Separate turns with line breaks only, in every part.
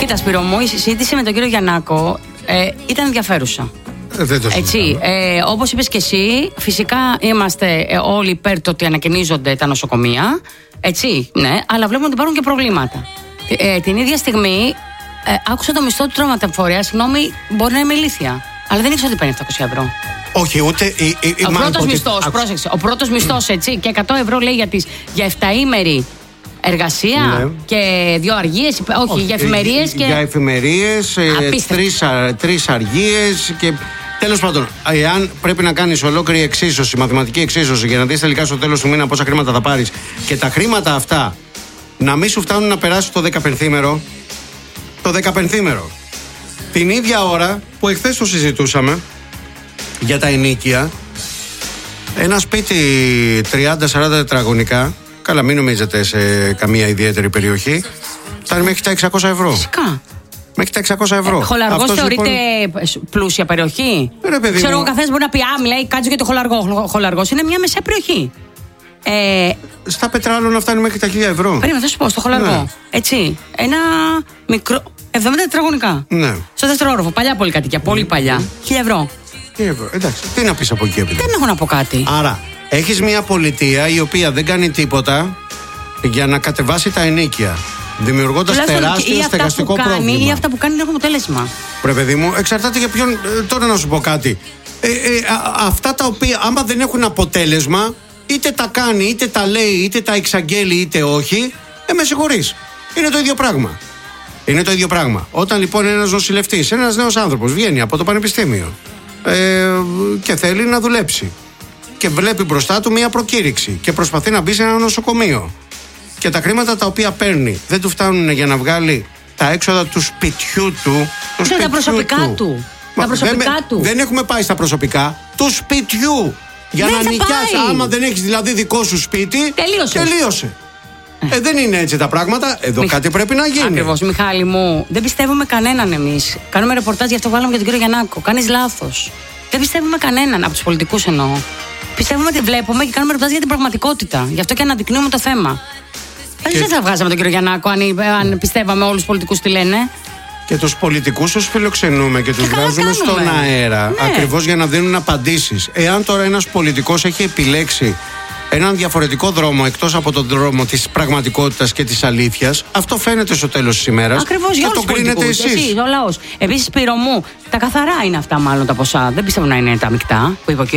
Κοίτα, Σπύρο μου, η συζήτηση με τον κύριο Γιαννάκο ήταν ενδιαφέρουσα.
Δεν το
έτσι, όπως είπες και εσύ, φυσικά είμαστε όλοι υπέρ το ότι ανακαινίζονται τα νοσοκομεία. Έτσι, ναι, αλλά βλέπουμε ότι υπάρχουν και προβλήματα. Την ίδια στιγμή άκουσα το μισθό του τροματεφορέα, συγγνώμη, μπορεί να είμαι ηλίθια, αλλά δεν ήξερα ότι παίρνει 700 ευρώ.
Όχι, ούτε.
Ο πρώτος μισθός, πρόσεξε. Ο πρώτος μισθός, έτσι, και 100 ευρώ λέει για 7ήμερη εργασία, ναι, και 2 αργίες. Όχι, για εφημερίες.
Για εφημερίες, 3 αργίες και. Τέλος πάντων, εάν πρέπει να κάνεις ολόκληρη εξίσωση, μαθηματική εξίσωση, για να δεις τελικά στο τέλος του μήνα πόσα χρήματα θα πάρεις, και τα χρήματα αυτά να μην σου φτάνουν να περάσει το 15ήμερο. Το 15ήμερο. Την ίδια ώρα που εχθές το συζητούσαμε για τα ενοίκια, ένα σπίτι 30-40 τετραγωνικά, καλά, μην νομίζετε σε καμία ιδιαίτερη περιοχή, φτάνει μέχρι τα 600 ευρώ.
Φυσικά.
Μέχρι τα 600 ευρώ.
Χολαργός θεωρείται πλούσια περιοχή. Ξέρω εγώ, καθένας μπορεί να πει, μιλάει κάτσο για το Χολαργό. Χολαργός είναι μια μεσαία περιοχή.
Στα Πετράλωνα φτάνει μέχρι τα 1000 ευρώ.
Περίμενα, θα σου πω, στο Χολαργό. Ναι. Έτσι. Ένα μικρό. 70 τετραγωνικά. Ναι. Στο δεύτερο όροφο. Παλιά πολυκατοικία. Πολύ παλιά. 1000 ευρώ.
1000 ευρώ. Εντάξει. Τι να πεις από εκεί, επειδή.
Δεν έχω να πω κάτι.
Άρα, έχεις μια πολιτεία η οποία δεν κάνει τίποτα για να κατεβάσει τα ενοίκια, δημιουργώντας τεράστιο στεγαστικό πρόβλημα.
Ή αυτά που κάνει δεν έχουν αποτέλεσμα.
Ρε παιδί μου, εξαρτάται για ποιον. Τώρα να σου πω κάτι. Αυτά τα οποία, άμα δεν έχουν αποτέλεσμα, είτε τα κάνει, είτε τα λέει, είτε τα εξαγγέλει, είτε όχι, με συγχωρείς. Είναι το ίδιο πράγμα. Είναι το ίδιο πράγμα. Όταν λοιπόν ένας νοσηλευτής, ένας νέος άνθρωπος βγαίνει από το πανεπιστήμιο και θέλει να δουλέψει και βλέπει μπροστά του μια προκήρυξη και προσπαθεί να μπει σε ένα νοσοκομείο, και τα χρήματα τα οποία παίρνει δεν του φτάνουν για να βγάλει τα έξοδα του σπιτιού του.
Τα προσωπικά του.
Δεν έχουμε πάει στα προσωπικά του σπιτιού. Για δεν να νοικιάσει. Άμα δεν έχεις δηλαδή δικό σου σπίτι, τελείωσε. Δεν είναι έτσι τα πράγματα. Εδώ κάτι πρέπει να γίνει.
Ακριβώς, Μιχάλη μου. Δεν πιστεύουμε κανέναν εμείς. Κάνουμε ρεπορτάζ, γι' αυτό βάλαμε για τον κύριο Γιαννάκο. Κάνεις λάθος. Δεν πιστεύουμε κανέναν, από τους πολιτικούς εννοώ. Πιστεύουμε ότι βλέπουμε και κάνουμε ρεπορτάζ για την πραγματικότητα. Γι' αυτό και αναδεικνύουμε το θέμα. Δεν θα βγάζαμε τον κύριο Γιαννάκο αν πιστεύαμε όλους τους πολιτικούς τι λένε.
Και τους πολιτικούς τους φιλοξενούμε και τους βγάζουμε στον αέρα, ναι, ακριβώς για να δίνουν απαντήσεις. Εάν τώρα ένας πολιτικός έχει επιλέξει έναν διαφορετικό δρόμο εκτός από τον δρόμο της πραγματικότητας και της αλήθειας, αυτό φαίνεται στο τέλος της ημέρας.
Ακριβώς, για όλους τους πολιτικούς, εσείς, ο λαός. Επίσης, Σπύρο μου, τα καθαρά είναι αυτά μάλλον τα ποσά. Δεν πιστεύω να είναι τα μεικτά που είπε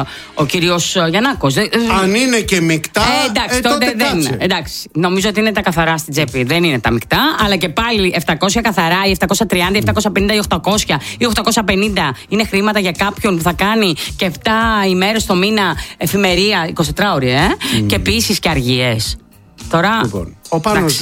ο κύριος Γιαννάκος.
Αν είναι και μεικτά,
εντάξει, τότε δεν είναι. Εντάξει, νομίζω ότι είναι τα καθαρά στην τσέπη. Δεν είναι τα μεικτά, αλλά και πάλι 700 καθαρά ή 730 ή 750 ή 800 ή 850 είναι χρήματα για κάποιον που θα κάνει και 7 ημέρες το μήνα εφημερία 24 ώρες. Και επίσης και αργίες. Τώρα.
Λοιπόν, ο Πάνος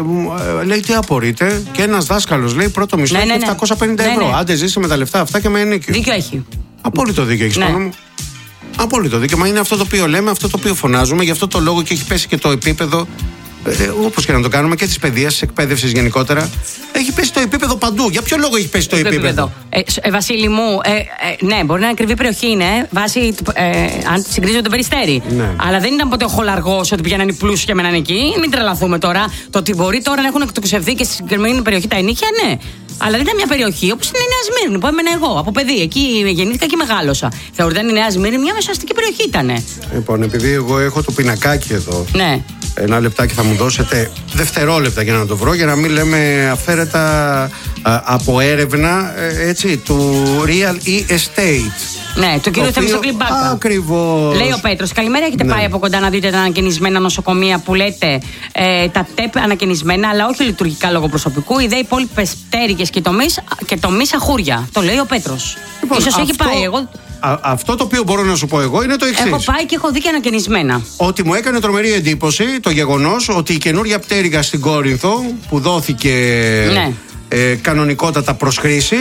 λέει τι απορείτε, και ένας δάσκαλος λέει πρώτο μισθό είναι 750 ευρώ. Άντε ζήσει με τα λεφτά αυτά και με ενίκιο.
Δίκιο έχει.
Απόλυτο δίκιο έχει, Πάνο μου. Απόλυτο δίκιο. Μα είναι αυτό το οποίο λέμε, αυτό το οποίο φωνάζουμε. Γι' αυτό το λόγο και έχει πέσει και το επίπεδο, όπως και να το κάνουμε, και της παιδείας, της εκπαίδευσης γενικότερα. Έχει πέσει το επίπεδο παντού. Για ποιο λόγο έχει πέσει το επίπεδο?
Βασίλη μου, ναι, μπορεί να είναι ακριβή περιοχή, είναι βάσει αν συγκρίνει το Περιστέρι. Ναι. Αλλά δεν ήταν ποτέ ο Χολαργός ότι πηγαίναν οι πλούσιοι και μέναν εκεί. Μην τρελαθούμε τώρα. Το ότι μπορεί τώρα να έχουν εκτοξευθεί και στη συγκεκριμένη περιοχή τα ενοίκια, ναι. Αλλά δεν ήταν μια περιοχή όπως είναι η Νέα Σμύρνη που έμενα εγώ από παιδί. Εκεί γεννήθηκα και μεγάλωσα. Θεωρείται η Νέα Σμύρνη μια μεσοαστική περιοχή ήταν. Λοιπόν,
επειδή εγώ έχω το πινακάκι εδώ.
Ναι.
Ένα λεπτάκι θα μου δώσετε, δευτερόλεπτα για να το βρω, για να μην λέμε αυθαίρετα από έρευνα, έτσι, του Real Estate.
Ναι, του κύριου Θεμιστοκλή Μπάκα.
Ακριβώς.
Λέει ο Πέτρος, καλημέρα, έχετε πάει από κοντά να δείτε τα ανακαινισμένα νοσοκομεία που λέτε τα ΤΕΠ ανακαινισμένα, αλλά όχι λειτουργικά λόγω προσωπικού, οι δε υπόλοιπες πτέρυγες και τομείς αχούρια. Το λέει ο Πέτρος.
Λοιπόν,
ίσως έχει πάει εγώ.
Αυτό το οποίο μπορώ να σου πω εγώ είναι το εξής.
Έχω πάει και έχω δει και ανακαινισμένα.
Ότι μου έκανε τρομερή εντύπωση το γεγονός ότι η καινούρια πτέρυγα στην Κόρινθο που δόθηκε, ναι, κανονικότατα προς χρήση,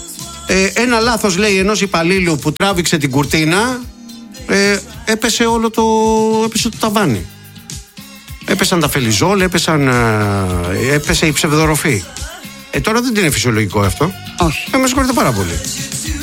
ένα λάθος λέει ενός υπαλλήλου που τράβηξε την κουρτίνα, έπεσε όλο έπεσε το ταβάνι. Έπεσαν τα φελιζόλ, έπεσε η ψευδορροφή. Τώρα δεν είναι φυσιολογικό αυτό.
Όχι.
Με συγχωρείτε πάρα πολύ.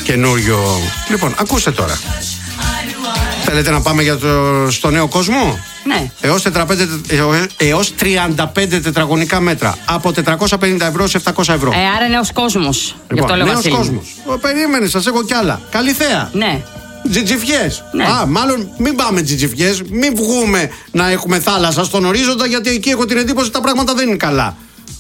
Καινούριο. Λοιπόν, ακούστε τώρα. Θέλετε να πάμε στο νέο κόσμο?
Ναι.
Έως 35 τετραγωνικά μέτρα. Από 450 ευρώ σε 700 ευρώ.
Άρα νέος κόσμος.
Λοιπόν, νέος κόσμος. Περίμενε, σας έχω κι άλλα. Καλυθέα.
Ναι.
Τζιτζιφιές.
Ναι.
Μάλλον μην πάμε τζιτζιφιές. Μην βγούμε να έχουμε θάλασσα στον ορίζοντα, γιατί εκεί έχω την εντύπωση ότι τα πράγματα δεν είναι καλά.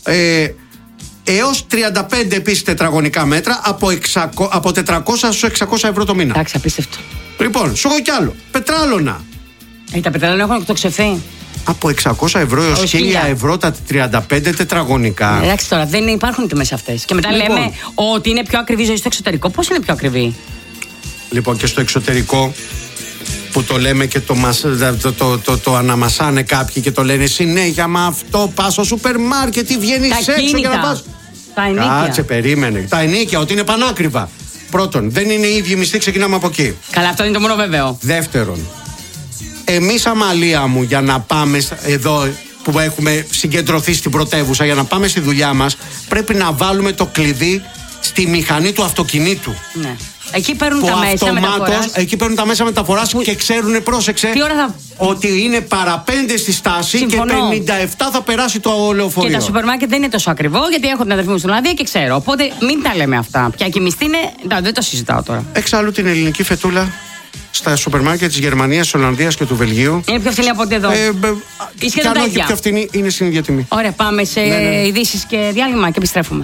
Έως 35 επίσης τετραγωνικά μέτρα, από 400 στους 600 ευρώ το μήνα.
Εντάξει, απίστευτο.
Λοιπόν, σου έχω κι άλλο. Πετράλωνα.
Τα πετράλωνα έχουν εκτοξευθεί.
Από 600 ευρώ έως 1000 ευρώ τα 35 τετραγωνικά.
Εντάξει τώρα, δεν υπάρχουν τιμές αυτές. Και μετά
λοιπόν,
λέμε ότι είναι πιο ακριβή ζωή στο εξωτερικό. Πώς είναι πιο ακριβή?
Λοιπόν, και στο εξωτερικό που το λέμε και το αναμασάνε κάποιοι και το λένε συνέχεια, μα αυτό πας στο σούπερ μάρκετ ή βγαίνεις έξω για να πας.
Τα ενίκια.
Κάτσε, περίμενε. Τα ενίκια, ότι είναι πανάκριβα. Πρώτον, δεν είναι οι ίδιοι μισθοί, ξεκινάμε από εκεί.
Καλά, αυτό είναι το μόνο βέβαιο.
Δεύτερον, εμείς αμαλία μου, για να πάμε εδώ που έχουμε συγκεντρωθεί στην πρωτεύουσα, για να πάμε στη δουλειά μας, πρέπει να βάλουμε το κλειδί στη μηχανή του αυτοκινήτου.
Ναι. Εκεί παίρνουν τα μέσα μεταφοράς.
Εκεί παίρνουν τα μέσα μεταφοράς και ξέρουν, πρόσεξε,
τι ώρα θα...
ότι είναι παρά 5 στη στάση. Συμφωνώ. Και 57 θα περάσει το λεωφορείο.
Και τα σούπερ μάρκετ δεν είναι τόσο ακριβό, γιατί έχω την αδερφή μου στην Ολλανδία και ξέρω. Οπότε μην τα λέμε αυτά. Πια και η μισθή είναι. Δεν το συζητάω τώρα.
Εξάλλου την ελληνική φετούλα στα σούπερ μάρκετ της Γερμανίας, της Ολλανδίας και του Βελγίου
είναι πιο φθηνή από ό,τι εδώ.
Και αν όχι πιο φθηνή, είναι στην ίδια τιμή.
Ωραία, πάμε σε ειδήσεις και διάλειμμα και επιστρέφουμε.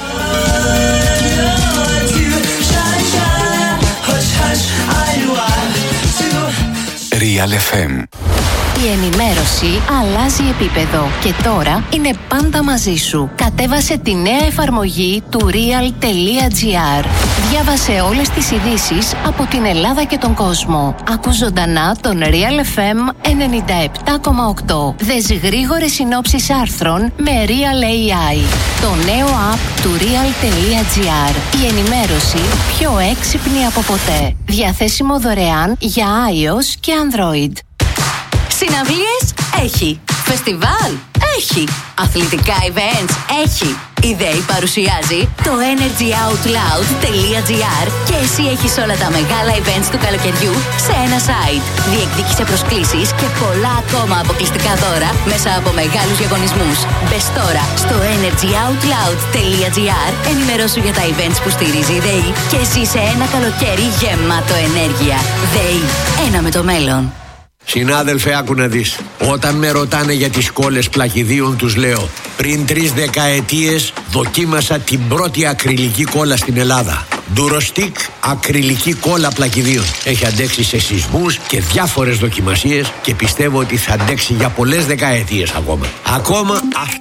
Real FM.
Η ενημέρωση αλλάζει επίπεδο και τώρα είναι πάντα μαζί σου. Κατέβασε τη νέα εφαρμογή του real.gr. Διάβασε όλες τις ειδήσεις από την Ελλάδα και τον κόσμο. Ακούς ζωντανά τον Real FM 97,8. Δες γρήγορες συνόψεις άρθρων με Real AI. Το νέο app του real.gr. Η ενημέρωση πιο έξυπνη από ποτέ. Διαθέσιμο δωρεάν για iOS και Android.
Συναυλίες έχει. Φεστιβάλ έχει. Αθλητικά events έχει. Η ΔΕΗ παρουσιάζει το energyoutloud.gr και εσύ έχεις όλα τα μεγάλα events του καλοκαιριού σε ένα site. Διεκδίκησε προσκλήσεις και πολλά ακόμα αποκλειστικά δώρα μέσα από μεγάλους διαγωνισμούς. Μπες τώρα στο energyoutloud.gr, ενημερώσου για τα events που στηρίζει η ΔΕΗ και ζήσε ένα καλοκαίρι γεμάτο ενέργεια. ΔΕΗ, ένα με το μέλλον.
Συνάδελφε, άκου να δεις. Όταν με ρωτάνε για τις κόλλες πλακιδίων, τους λέω: πριν 3 δεκαετίες δοκίμασα την πρώτη ακριλική κόλλα στην Ελλάδα. Durostic ακριλική κόλλα πλακιδίων. Έχει αντέξει σε σεισμούς και διάφορες δοκιμασίες και πιστεύω ότι θα αντέξει για πολλές δεκαετίες ακόμα.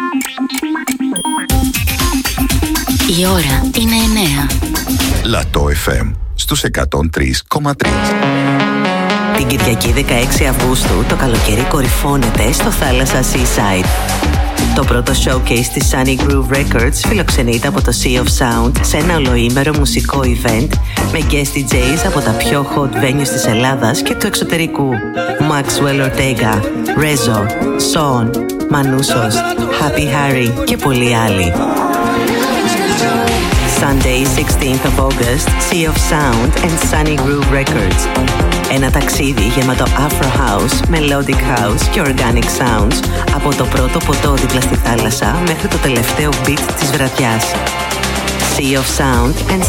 Η ώρα είναι 9.
Λατό FM στους 103,3.
Την Κυριακή 16 Αυγούστου το καλοκαίρι κορυφώνεται στο θάλασσα Seaside. Το πρώτο showcase της Sunny Groove Records φιλοξενείται από το Sea of Sound σε ένα ολοήμερο μουσικό event με guest DJs από τα πιο hot venues της Ελλάδας και του εξωτερικού. Maxwell Ortega, Rezo, Son, Manousos, Happy Harry και πολλοί άλλοι. Sunday 16th of August, Sea of Sound and Sunny Groove Records. Ένα ταξίδι γεμάτο Afro House, Melodic House και Organic Sounds από το πρώτο ποτό δίπλα στη θάλασσα μέχρι το τελευταίο beat της βραδιάς. Sea of Sound and